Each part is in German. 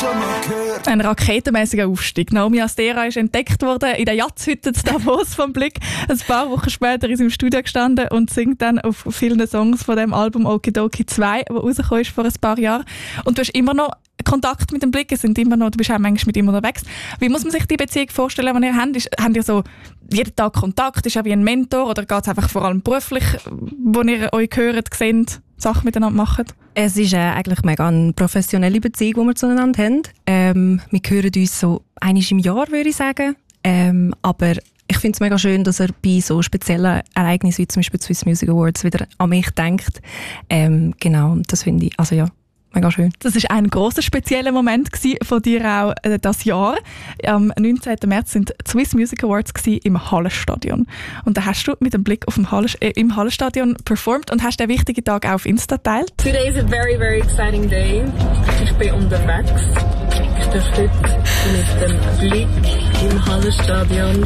schon mal gehört. Ein raketenmäßiger Aufstieg. Naomi Astera ist entdeckt worden in der Jazzhütte in Davos vom Blick. Ein paar Wochen später ist sie im Studio gestanden und singt dann auf vielen Songs von dem Album Okidoki 2, das rausgekommen ist vor ein paar Jahren. Und du hast immer noch Kontakt mit dem Blick, du bist auch manchmal mit ihm unterwegs. Wie muss man sich die Beziehung vorstellen, die ihr habt? Habt ihr so jeden Tag Kontakt? Ist er wie ein Mentor oder geht es einfach vor allem beruflich, wo ihr euch hört, seht, Sachen miteinander macht? Es ist eigentlich mega eine professionelle Beziehung, die wir zueinander haben. Wir hören uns so einmal im Jahr, würde ich sagen. Aber ich finde es mega schön, dass er bei so speziellen Ereignissen wie zum Beispiel Swiss Music Awards wieder an mich denkt. Genau, das finde ich, also ja, mega schön. Das war ein grosser, spezieller Moment von dir auch das Jahr. Am 19. März sind die Swiss Music Awards im Hallenstadion. Und da hast du mit dem Blick auf im Hallenstadion performt und hast den wichtigen Tag auch auf Insta geteilt. Today is a very, very exciting day. Ich bin unterwegs. Ich darf heute mit dem Blick im Hallenstadion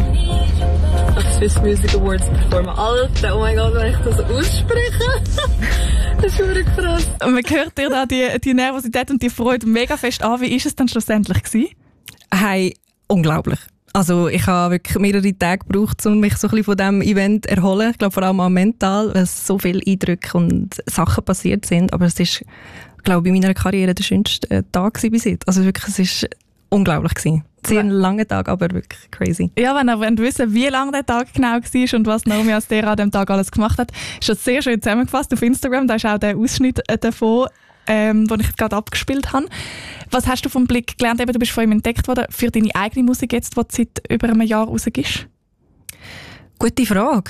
auf Swiss Music Awards performen. Alter, oh mein Gott, wenn ich das ausspreche. Das ist wirklich krass. Man hört dir da die Nervosität und die Freude mega fest an. Wie war es dann schlussendlich gewesen? Hey, unglaublich. Also ich habe wirklich mehrere Tage gebraucht, um mich so ein bisschen von diesem Event zu erholen. Ich glaube vor allem auch mental, weil so viele Eindrücke und Sachen passiert sind. Aber es ist, glaube ich, in meiner Karriere der schönste Tag bis jetzt. Also wirklich, es ist unglaublich gewesen. Sehr ein langer Tag, aber wirklich crazy. Ja, wenn ihr wissen, wie lang der Tag genau war und was Naomi Astera an dem Tag alles gemacht hat, ist das sehr schön zusammengefasst auf Instagram. Da ist auch der Ausschnitt davon, den ich gerade abgespielt habe. Was hast du vom Blick gelernt? Eben, du bist von ihm entdeckt worden für deine eigene Musik jetzt, die du seit über einem Jahr rausgibst? Gute Frage.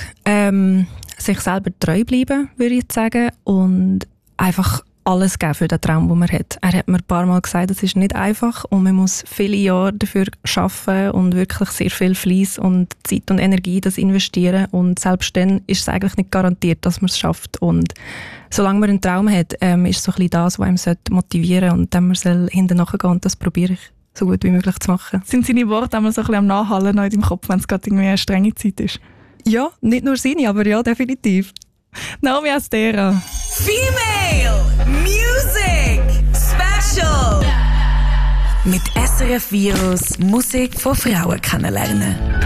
Sich selber treu bleiben, würde ich sagen. Und einfach alles geben für den Traum, den man hat. Er hat mir ein paar Mal gesagt, es ist nicht einfach und man muss viele Jahre dafür arbeiten und wirklich sehr viel Fleiss und Zeit und Energie das investieren. Und selbst dann ist es eigentlich nicht garantiert, dass man es schafft. Und solange man einen Traum hat, ist es so ein bisschen das, was einem motivieren sollte und dann man soll hinten nachgehen und das probiere ich so gut wie möglich zu machen. Sind seine Worte einmal so ein bisschen am Nachhallen noch in deinem Kopf, wenn es gerade irgendwie eine strenge Zeit ist? Ja, nicht nur seine, aber ja, definitiv. Naomi Astera. Female Music Special. Mit SRF Virus Musik von Frauen kennenlernen.